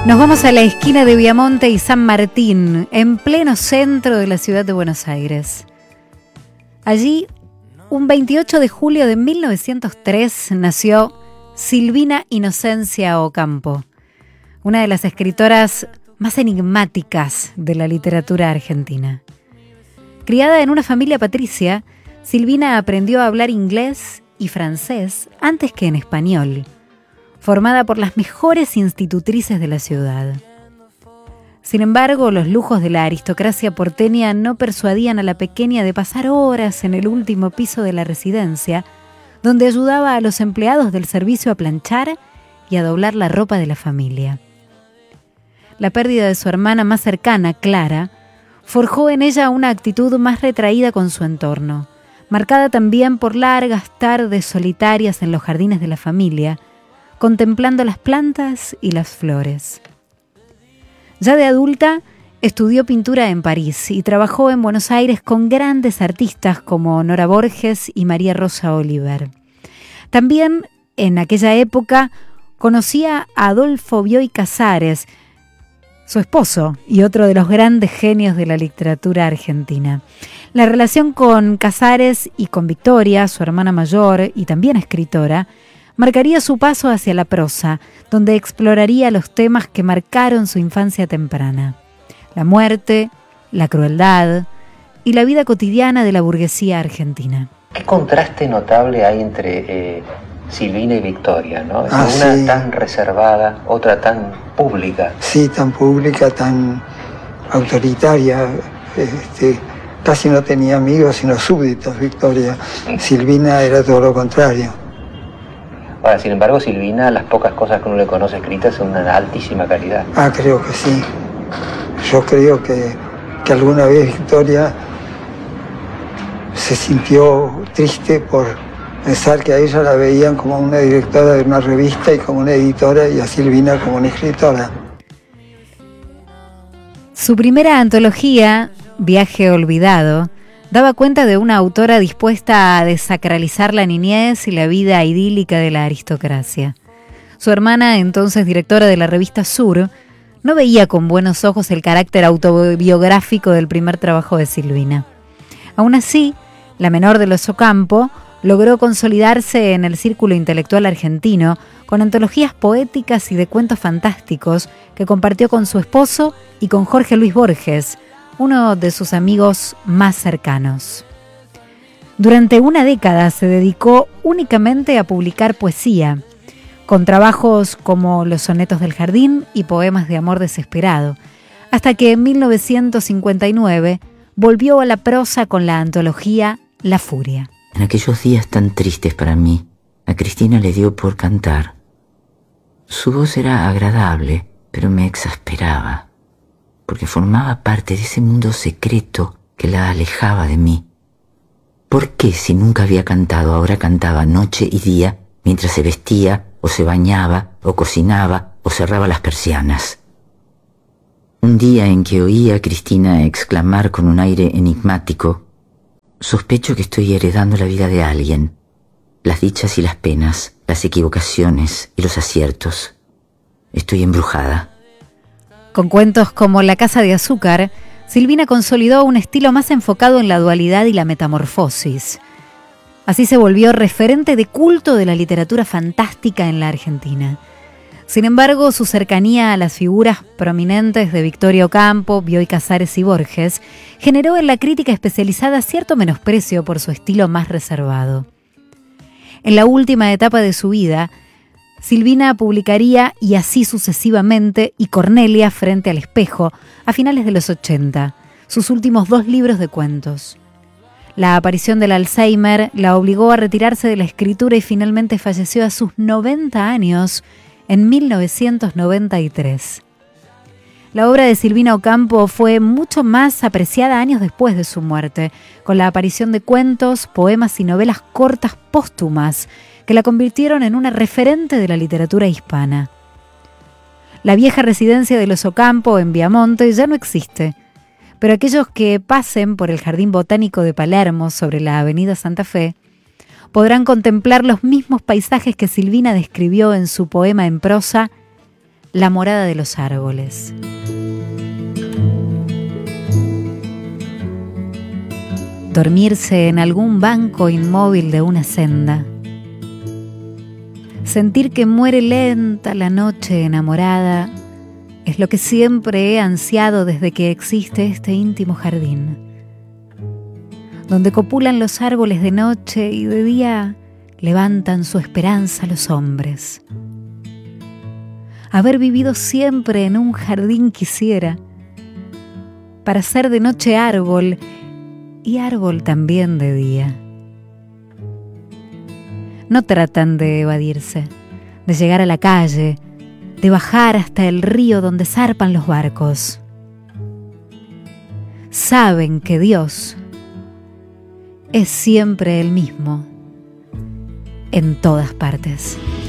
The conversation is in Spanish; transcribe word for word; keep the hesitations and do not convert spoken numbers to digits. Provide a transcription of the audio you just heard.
Nos vamos a la esquina de Viamonte y San Martín, en pleno centro de la ciudad de Buenos Aires. Allí, un veintiocho de julio de mil novecientos tres, nació Silvina Inocencia Ocampo, una de las escritoras más enigmáticas de la literatura argentina. Criada en una familia patricia, Silvina aprendió a hablar inglés y francés antes que en español, formada por las mejores institutrices de la ciudad. Sin embargo, los lujos de la aristocracia porteña no persuadían a la pequeña de pasar horas en el último piso de la residencia, donde ayudaba a los empleados del servicio a planchar y a doblar la ropa de la familia. La pérdida de su hermana más cercana, Clara, forjó en ella una actitud más retraída con su entorno, marcada también por largas tardes solitarias en los jardines de la familia, contemplando las plantas y las flores. Ya de adulta, estudió pintura en París y trabajó en Buenos Aires con grandes artistas como Nora Borges y María Rosa Oliver. También, en aquella época, conocía a Adolfo Bioy Casares, su esposo y otro de los grandes genios de la literatura argentina. La relación con Casares y con Victoria, su hermana mayor y también escritora, marcaría su paso hacia la prosa, donde exploraría los temas que marcaron su infancia temprana: la muerte, la crueldad y la vida cotidiana de la burguesía argentina. Qué contraste notable hay entre eh, Silvina y Victoria, ¿no? Ah, una sí. tan reservada, otra tan pública. Sí, tan pública, tan autoritaria. Este, casi no tenía amigos, sino súbditos, Victoria. Silvina era todo lo contrario. Ahora, sin embargo, Silvina, las pocas cosas que uno le conoce escritas son de una altísima calidad. Ah, creo que sí. Yo creo que, que alguna vez Victoria se sintió triste por pensar que a ella la veían como una directora de una revista y como una editora, y a Silvina como una escritora. Su primera antología, Viaje Olvidado, daba cuenta de una autora dispuesta a desacralizar la niñez y la vida idílica de la aristocracia. Su hermana, entonces directora de la revista Sur, no veía con buenos ojos el carácter autobiográfico del primer trabajo de Silvina. Aún así, la menor de los Ocampo logró consolidarse en el círculo intelectual argentino con antologías poéticas y de cuentos fantásticos que compartió con su esposo y con Jorge Luis Borges, uno de sus amigos más cercanos. Durante una década se dedicó únicamente a publicar poesía, con trabajos como Los sonetos del jardín y Poemas de amor desesperado, hasta que en mil novecientos cincuenta y nueve volvió a la prosa con la antología La Furia. En aquellos días tan tristes para mí, a Cristina le dio por cantar. Su voz era agradable, pero me exasperaba, porque formaba parte de ese mundo secreto que la alejaba de mí. ¿Por qué, si nunca había cantado, ahora cantaba noche y día mientras se vestía, o se bañaba, o cocinaba, o cerraba las persianas? Un día en que oí a Cristina exclamar con un aire enigmático: sospecho que estoy heredando la vida de alguien, las dichas y las penas, las equivocaciones y los aciertos. Estoy embrujada. Con cuentos como La casa de azúcar, Silvina consolidó un estilo más enfocado en la dualidad y la metamorfosis. Así se volvió referente de culto de la literatura fantástica en la Argentina. Sin embargo, su cercanía a las figuras prominentes de Victoria Ocampo, Bioy Casares y Borges generó en la crítica especializada cierto menosprecio por su estilo más reservado. En la última etapa de su vida, Silvina publicaría Y así sucesivamente y Cornelia frente al espejo a finales de los ochenta, sus últimos dos libros de cuentos. La aparición del Alzheimer la obligó a retirarse de la escritura y finalmente falleció a sus noventa años en mil novecientos noventa y tres. La obra de Silvina Ocampo fue mucho más apreciada años después de su muerte, con la aparición de cuentos, poemas y novelas cortas póstumas que la convirtieron en una referente de la literatura hispana. La vieja residencia de los Ocampo en Viamonte ya no existe, pero aquellos que pasen por el Jardín Botánico de Palermo sobre la avenida Santa Fe podrán contemplar los mismos paisajes que Silvina describió en su poema en prosa la morada de los árboles. Dormirse en algún banco inmóvil de una senda. Sentir que muere lenta la noche enamorada es lo que siempre he ansiado desde que existe este íntimo jardín, donde copulan los árboles de noche y de día levantan su esperanza los hombres. Haber vivido siempre en un jardín quisiera, para ser de noche árbol y árbol también de día. No tratan de evadirse, de llegar a la calle, de bajar hasta el río donde zarpan los barcos. Saben que Dios es siempre el mismo, en todas partes.